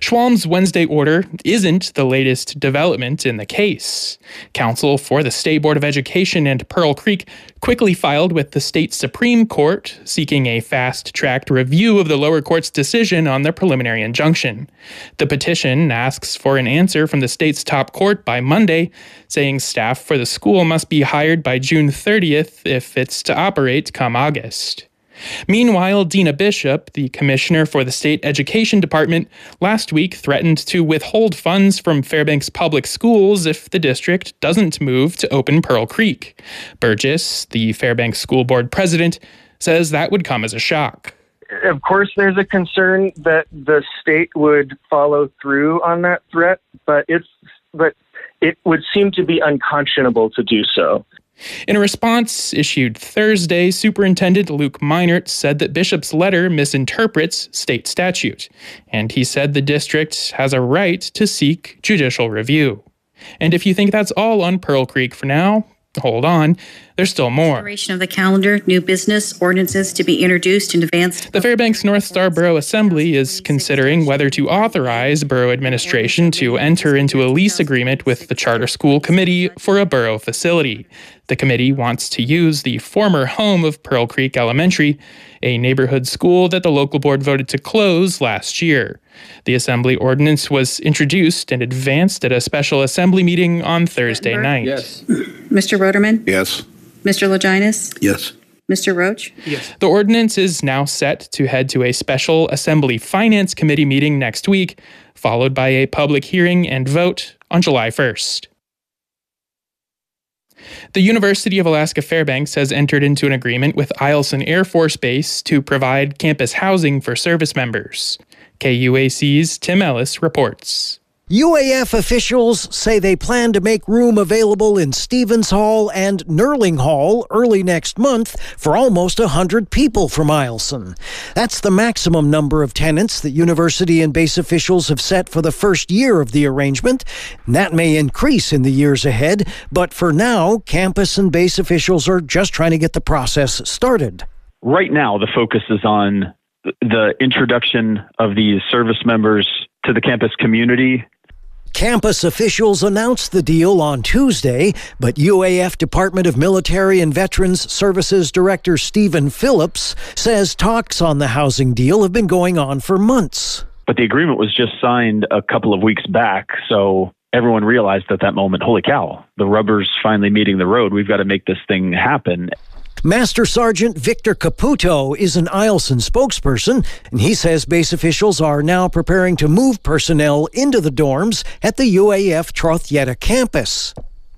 Schwalm's Wednesday order isn't the latest development in the case. Counsel for the State Board of Education and Pearl Creek quickly filed with the state Supreme Court, seeking a fast-tracked review of the lower court's decision on the preliminary injunction. The petition asks for an answer from the state's top court by Monday, saying staff for the school must be hired by June 30th if it's to operate come August. Meanwhile, Dina Bishop, the commissioner for the state education department, last week threatened to withhold funds from Fairbanks Public Schools if the district doesn't move to open Pearl Creek. Burgess, the Fairbanks School Board president, says that would come as a shock. Of course, there's a concern that the state would follow through on that threat, but it would seem to be unconscionable to do so. In a response issued Thursday, Superintendent Luke Meinert said that Bishop's letter misinterprets state statute, and he said the district has a right to seek judicial review. And if you think that's all on Pearl Creek for now, hold on, there's still more. Consideration of the calendar, new business, ordinances to be introduced in advance. The Fairbanks North Star Borough Assembly is considering whether to authorize borough administration to enter into a lease agreement with the Charter School Committee for a borough facility. The committee wants to use the former home of Pearl Creek Elementary, a neighborhood school that the local board voted to close last year. The assembly ordinance was introduced and advanced at a special assembly meeting on Thursday night. Yes. Mr. Roderman? Yes. Mr. Laginas? Yes. Mr. Roach? Yes. The ordinance is now set to head to a special Assembly Finance Committee meeting next week, followed by a public hearing and vote on July 1st. The University of Alaska Fairbanks has entered into an agreement with Eielson Air Force Base to provide campus housing for service members. KUAC's Tim Ellis reports. UAF officials say they plan to make room available in Stevens Hall and Nerling Hall early next month for almost 100 people from Eielson. That's the maximum number of tenants that university and base officials have set for the first year of the arrangement. And that may increase in the years ahead, but for now, campus and base officials are just trying to get the process started. Right now, the focus is on the introduction of these service members to the campus community. Campus officials announced the deal on Tuesday, but UAF Department of Military and Veterans Services Director Stephen Phillips says talks on the housing deal have been going on for months. But the agreement was just signed a couple of weeks back, so everyone realized at that moment, holy cow, the rubber's finally meeting the road. We've got to make this thing happen. Master Sergeant Victor Caputo is an Eielson spokesperson, and he says base officials are now preparing to move personnel into the dorms at the UAF Trothyeta campus.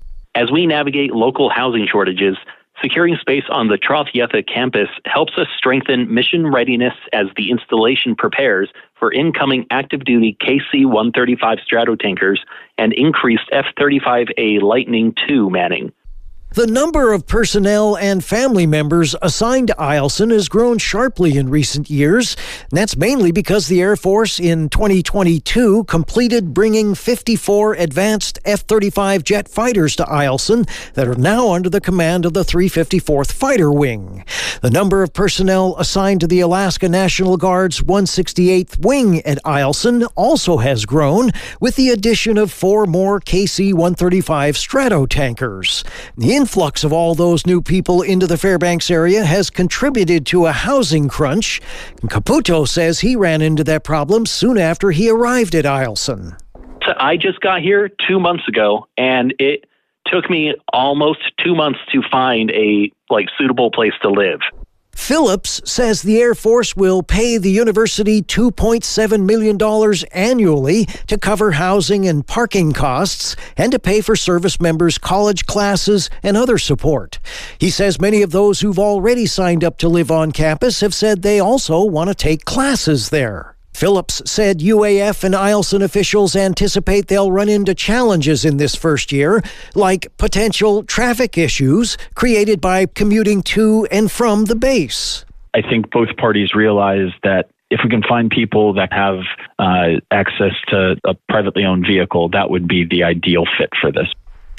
As we navigate local housing shortages, securing space on the Trothyeta campus helps us strengthen mission readiness as the installation prepares for incoming active-duty KC-135 Stratotankers and increased F-35A Lightning II manning. The number of personnel and family members assigned to Eielson has grown sharply in recent years. And that's mainly because the Air Force in 2022 completed bringing 54 advanced F-35 jet fighters to Eielson that are now under the command of the 354th Fighter Wing. The number of personnel assigned to the Alaska National Guard's 168th Wing at Eielson also has grown, with the addition of 4 more KC-135 Stratotankers. The influx of all those new people into the Fairbanks area has contributed to a housing crunch. And Caputo says he ran into that problem soon after he arrived at Eielson. So I just got here 2 months ago, and it took me almost 2 months to find a suitable place to live. Phillips says the Air Force will pay the university $2.7 million annually to cover housing and parking costs and to pay for service members' college classes and other support. He says many of those who've already signed up to live on campus have said they also want to take classes there. Phillips said UAF and Eielson officials anticipate they'll run into challenges in this first year, like potential traffic issues created by commuting to and from the base. I think both parties realize that if we can find people that have access to a privately owned vehicle, that would be the ideal fit for this.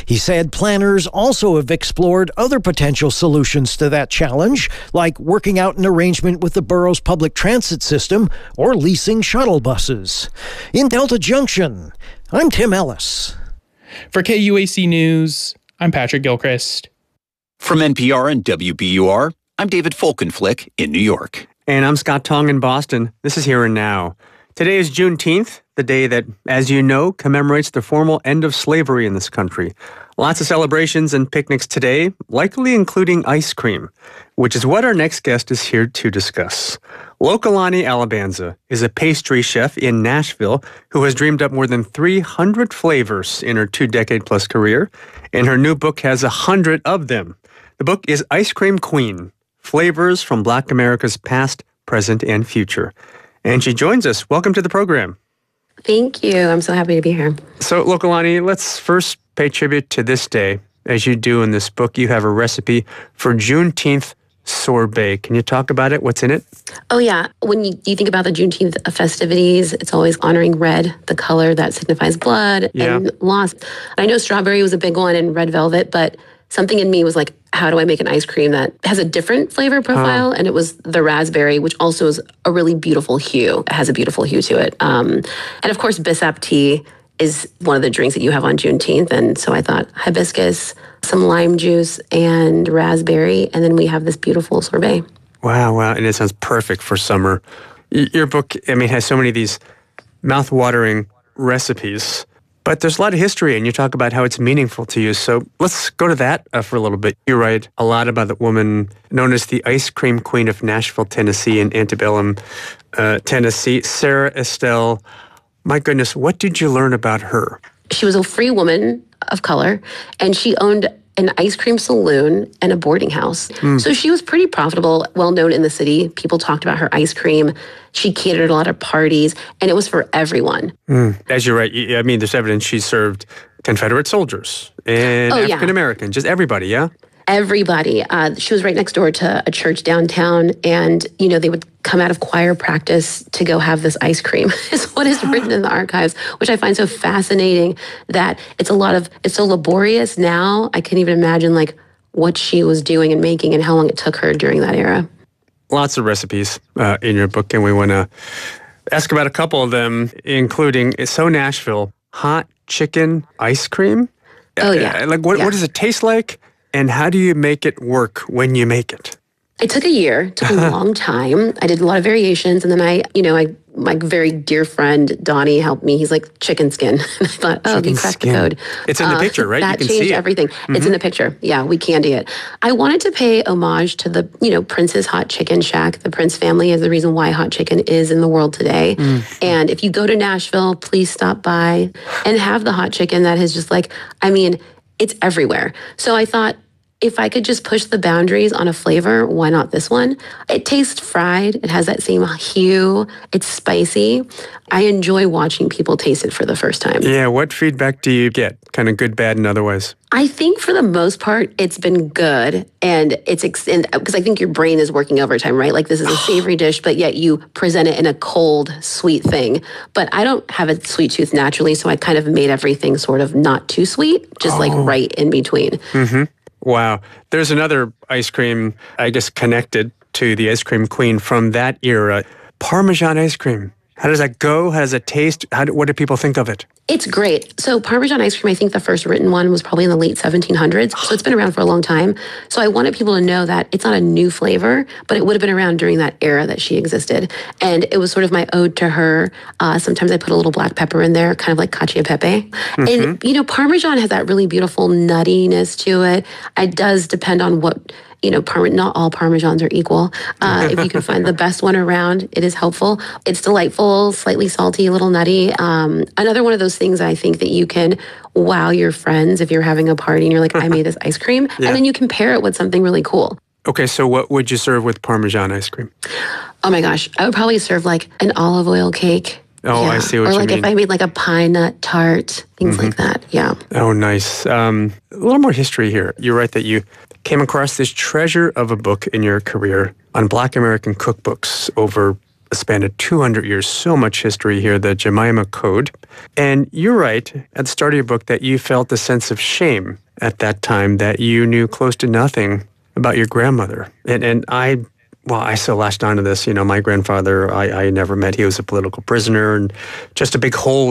He said planners also have explored other potential solutions to that challenge, like working out an arrangement with the borough's public transit system or leasing shuttle buses. In Delta Junction, I'm Tim Ellis. For KUAC News, I'm Patrick Gilchrist. From NPR and WBUR, I'm David Folkenflik in New York. And I'm Scott Tong in Boston. This is Here and Now. Today is Juneteenth, the day that, as you know, commemorates the formal end of slavery in this country. Lots of celebrations and picnics today, likely including ice cream, which is what our next guest is here to discuss. Lokalani Alabanza is a pastry chef in Nashville who has dreamed up more than 300 flavors in her 2-decade-plus career, and her new book has 100 of them. The book is Ice Cream Queen, Flavors from Black America's Past, Present, and Future. And she joins us. Welcome to the program. Thank you. I'm so happy to be here. So, Lokalani, let's first pay tribute to this day. As you do in this book, you have a recipe for Juneteenth sorbet. Can you talk about it? What's in it? Oh, yeah. When you think about the Juneteenth festivities, it's always honoring red, the color that signifies blood and loss. I know strawberry was a big one and red velvet, but something in me was like, how do I make an ice cream that has a different flavor profile? And it was the raspberry, which also is a really beautiful hue. It has a beautiful hue to it. And of course, Bissap tea is one of the drinks that you have on Juneteenth. And so I thought hibiscus, some lime juice, and raspberry. And then we have this beautiful sorbet. Wow. And it sounds perfect for summer. Your book, has so many of these mouth-watering recipes. But there's a lot of history, and you talk about how it's meaningful to you. So let's go to that for a little bit. You write a lot about the woman known as the Ice Cream Queen of Nashville, Tennessee, in antebellum Tennessee, Sarah Estelle. My goodness, what did you learn about her? She was a free woman of color, and she owned an ice cream saloon and a boarding house. So she was pretty profitable, well known in the city. People talked about her ice cream. She catered a lot of parties, and it was for everyone. As you're right, there's evidence she served Confederate soldiers and African Americans, just everybody, yeah? Everybody. She was right next door to a church downtown, and, they would come out of choir practice to go have this ice cream, is what is written in the archives, which I find so fascinating that it's so laborious now. I can't even imagine, what she was doing and making and how long it took her during that era. Lots of recipes in your book, and we want to ask about a couple of them, including So Nashville, hot chicken ice cream. Oh, yeah. What does it taste like? And how do you make it work when you make it? It took a year. It took a long time. I did a lot of variations. And then my very dear friend, Donnie, helped me. He's like, chicken skin. And I thought, he cracked the code. It's in the picture, right? That you can changed see it. Everything. It's in the picture. Yeah, we candy it. I wanted to pay homage to the, Prince's Hot Chicken Shack. The Prince family is the reason why hot chicken is in the world today. And if you go to Nashville, please stop by and have the hot chicken that is just it's everywhere. So I thought, if I could just push the boundaries on a flavor, why not this one? It tastes fried. It has that same hue. It's spicy. I enjoy watching people taste it for the first time. Yeah, what feedback do you get? Kind of good, bad, and otherwise? I think for the most part, it's been good. And it's because I think your brain is working overtime, right? This is a savory dish, but yet you present it in a cold, sweet thing. But I don't have a sweet tooth naturally, so I kind of made everything sort of not too sweet, just right in between. Wow. There's another ice cream, I guess, connected to the Ice Cream Queen from that era. Parmesan ice cream. How does that go? How does it taste? What do people think of it? It's great. So Parmesan ice cream, I think the first written one was probably in the late 1700s. So it's been around for a long time. So I wanted people to know that it's not a new flavor, but it would have been around during that era that she existed. And it was sort of my ode to her. Sometimes I put a little black pepper in there, kind of like cacio e pepe. And, Parmesan has that really beautiful nuttiness to it. It does depend on what... not all Parmesans are equal. If you can find the best one around, it is helpful. It's delightful, slightly salty, a little nutty. Another one of those things I think that you can wow your friends if you're having a party and you're like, I made this ice cream. And then you can pair it with something really cool. Okay, so what would you serve with Parmesan ice cream? Oh my gosh, I would probably serve an olive oil cake. Oh, I see what you mean. Or if I made a pine nut tart, things like that. Yeah. Oh, nice. A little more history here. You write that you came across this treasure of a book in your career on Black American cookbooks over a span of 200 years. So much history here, the Jemima Code. And you're right at the start of your book that you felt a sense of shame at that time, that you knew close to nothing about your grandmother. And I still latched onto this. My grandfather, I never met. He was a political prisoner and just a big hole